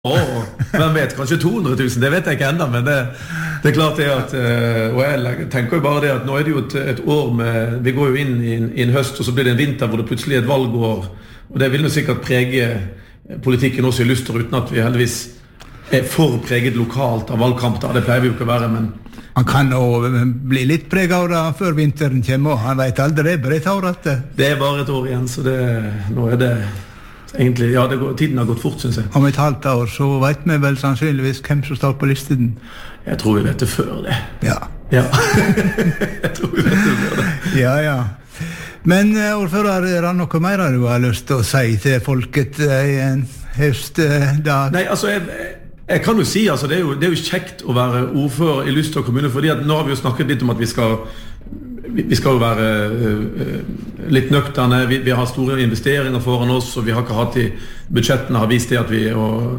Hvem vet, kanskje 200 000, det vet jeg ikke enda, men det klart det at, og jeg tenker jo bare det at nå det jo et år med, vi går jo inn i en høst, og så blir det en vinter hvor det plutselig et valgår, og det vil jo sikkert prege politikken også i Luster, uten at vi heldigvis for preget lokalt av valgkamp, det pleier vi jo ikke å være, men han kan jo bli litt preget av det før vinteren kommer, og han vet aldri, bare et år at det bare et år igjen, så nå det egentlig, ja, tiden har gått fort, synes jeg. Om et halvt år så vet vi vel sannsynligvis hvem som står på listen. Jeg tror vi vet det før det. Ja. Jeg tror vi vet det før det. Ja. Men ordfører, det noe mer du har lyst til å si til folket i en høstdag? Nei, altså, jeg kan jo si, altså, det er jo kjekt å være ordfører i Luster kommune, fordi at nå har vi jo snakket litt om at vi skal jo være litt nøkterne, vi har store investeringer foran oss, og vi har ikke hatt i budsjettene har vist det at vi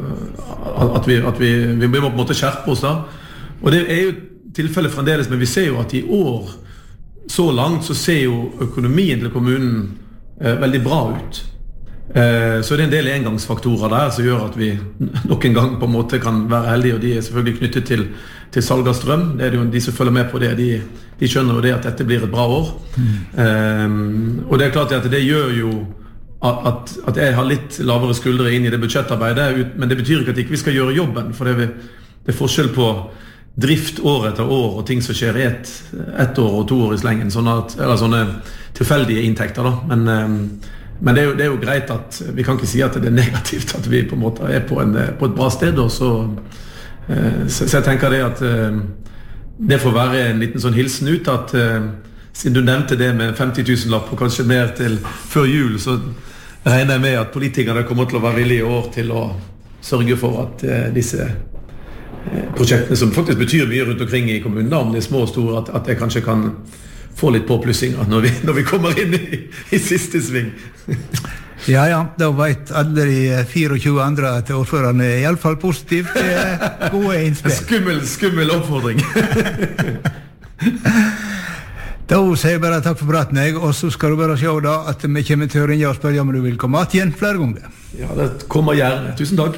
må på en måte skjerpe oss da. Og det er jo tilfellet fremdeles, men vi ser jo at i år, så langt, så ser jo økonomien til kommunen veldig bra ut. Så det en del engangsfaktorer der som gjør at vi nok en gang på en måte kan være heldige, og de selvfølgelig knyttet til salg av strøm. Det jo de som følger med på det, de skjønner jo det at dette blir et bra år. Og det klart at det gjør jo at jeg har litt lavere skuldre inn i det budsjettarbeidet, men det betyr ikke at ikke vi skal gjøre jobben, for det forskjell på drift år etter år og ting som skjer i ett år og 2 år i slengen, eller sånne tilfeldige inntekter da, men det er jo greit at vi kan ikke si at det negativt at vi på en måte på et bra sted, og så jeg tenker det at det får være en liten sånn hilsen ut at siden du nevnte det med 50 000 lapp og kanskje mer til før jul, så regner jeg med at politikerne kommer til å være villige i år til å sørge for at disse prosjektene som faktisk betyr mye rundt omkring i kommunen, om de små og store, at det kanskje kan få litt påplussinger når vi kommer inn i siste sving. Ja, da vet alle de 24 andre at ordføreren i alle fall positivt. Gode innspill. Skummel oppfordring. Da sier jeg bare takk for praten, og så skal du bare se da at vi kommer til å ringe og spørre om du vil komme igjen flere ganger. Ja, det kommer gjerne. Tusen takk.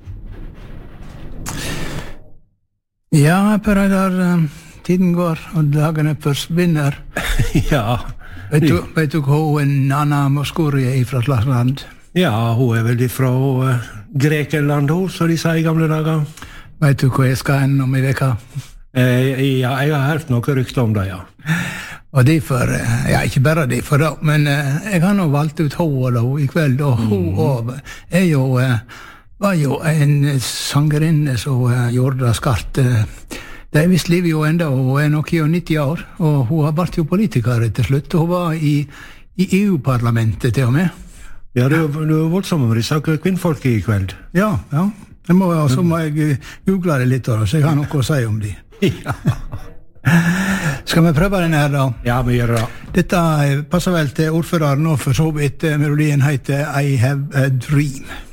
Ja, Per Reidar, tiden går, og dagene forsvinner. Ja. Vet du hva Nana Mouskouri fra slags land? Ja, hun vel fra Grekenland, som de sier i gamle dager. Vet du hva jeg skal inn om i veka? Ja, jeg har hørt noe rykte om det, ja. Og derfor, ja, ikke bare derfor da, men jeg har nå valgt ut henne da i kveld, og hun var jo en sangerinne som gjorde det skarpt. Det visst livet jo enda, og nok i 90 år, og hun har vært jo politiker til slutt, og hun var i EU-parlamentet til og med. Ja, det var voldsomt med disse kvinnfolk i kveld. Ja. Så må jeg google det litt, så jeg har noe å si om de. Ja. Skal vi prøve den her da? Ja, vi gjør det. Dette passer vel til ordføreren, og for så vidt melodien heter I Have a Dream.